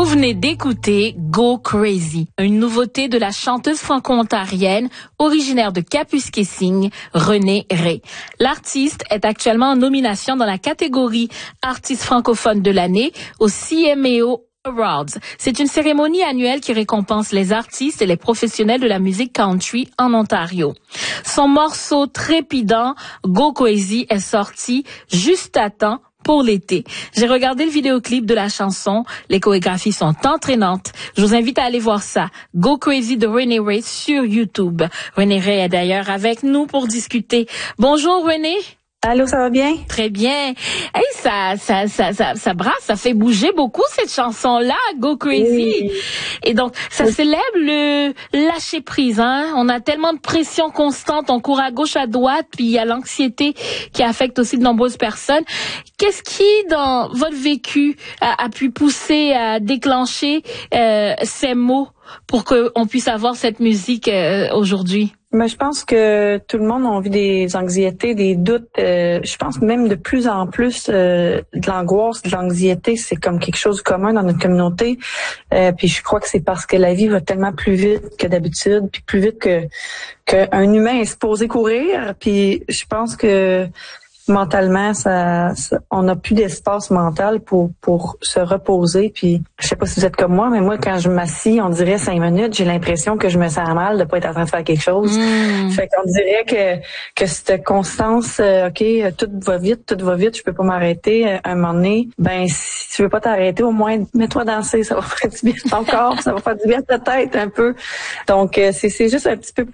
venez d'écouter Go Crazy, une nouveauté de la chanteuse franco-ontarienne originaire de Kapuskasing, Renée Rae. L'artiste est actuellement en nomination dans la catégorie Artiste francophone de l'année au CMAO Awards. C'est une cérémonie annuelle qui récompense les artistes et les professionnels de la musique country en Ontario. Son morceau trépidant, Go Crazy, est sorti juste à temps pour l'été. J'ai regardé le vidéoclip de la chanson. Les chorégraphies sont entraînantes. Je vous invite à aller voir ça. Go Crazy de Renée Rae sur YouTube. Renée Rae est d'ailleurs avec nous pour discuter. Bonjour Renée. Allô, ça va bien? Très bien. Hey, ça brasse, ça fait bouger beaucoup cette chanson-là, Go Crazy. Oui. Et donc, ça célèbre le lâcher prise, hein. On a tellement de pression constante, on court à gauche, à droite, puis il y a l'anxiété qui affecte aussi de nombreuses personnes. Qu'est-ce qui, dans votre vécu, a pu pousser à déclencher ces mots pour qu'on puisse avoir cette musique aujourd'hui? Mais je pense que tout le monde a vu des anxiétés, des doutes. Je pense même de plus en plus de l'angoisse, de l'anxiété, c'est comme quelque chose de commun dans notre communauté. Puis je crois que c'est parce que la vie va tellement plus vite que d'habitude, puis plus vite qu'un humain est supposé courir. Puis je pense que mentalement, on n'a plus d'espace mental pour se reposer. Puis, je sais pas si vous êtes comme moi, mais moi, quand je m'assis, on dirait 5 minutes, j'ai l'impression que je me sens mal de pas être en train de faire quelque chose. Fait qu'on dirait que cette constance, OK, tout va vite, je peux pas m'arrêter. Un moment donné, ben, si tu veux pas t'arrêter, au moins, mets-toi danser, ça va faire du bien à ton corps, ça va faire du bien à ta tête un peu. Donc, c'est juste un petit peu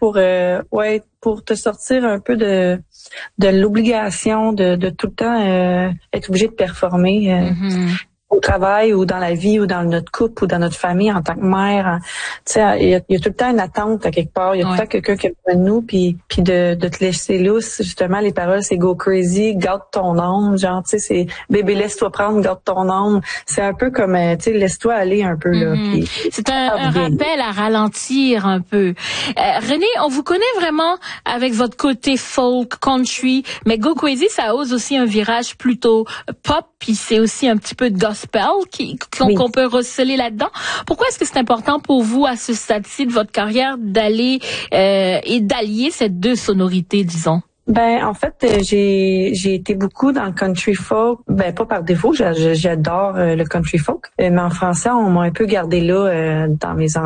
pour te sortir un peu de l'obligation de tout le temps être obligé de performer au travail ou dans la vie ou dans notre couple ou dans notre famille en tant que mère. Tu sais, il y a tout le temps une attente à quelque part. Il y a tout le temps quelqu'un qui est près de nous puis de te laisser lousse. Justement, les paroles, c'est go crazy, garde ton âme. Genre, tu sais, c'est bébé, laisse-toi prendre, garde ton âme. C'est un peu comme, tu sais, laisse-toi aller un peu, là. Puis, c'est un rappel à ralentir un peu. Renée, on vous connaît vraiment avec votre côté folk, country, mais Go Crazy, ça ose aussi un virage plutôt pop, puis c'est aussi un petit peu de gospel qu'on peut receler là-dedans. Pourquoi est-ce que c'est important pour vous, à ce stade-ci de votre carrière, d'aller et d'allier ces deux sonorités, disons? Ben, en fait, j'ai été beaucoup dans le country folk. Ben, pas par défaut, j'adore le country folk. Mais en français, on m'a un peu gardé là dans mes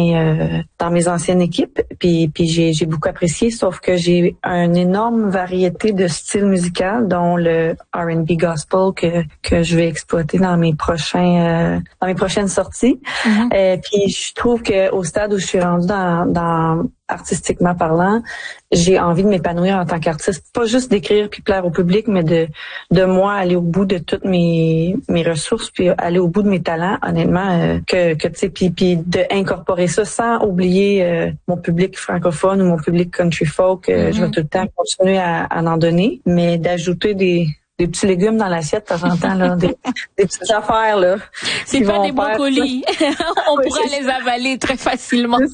anciennes équipes. Puis j'ai beaucoup apprécié, sauf que j'ai une énorme variété de styles musicaux, dont le R&B gospel que je vais exploiter dans mes prochaines sorties. Puis je trouve que au stade où je suis rendue dans artistiquement parlant, j'ai envie de m'épanouir en tant qu'artiste, pas juste d'écrire puis plaire au public, mais de moi aller au bout de toutes mes ressources puis aller au bout de mes talents, honnêtement, que tu sais, puis de incorporer ça sans oublier mon public francophone ou mon public country folk. Je vais tout le temps continuer à en donner, mais d'ajouter des petits légumes dans l'assiette de temps en temps, là, des petites affaires, là. C'est pas des brocolis. On pourra les avaler très facilement.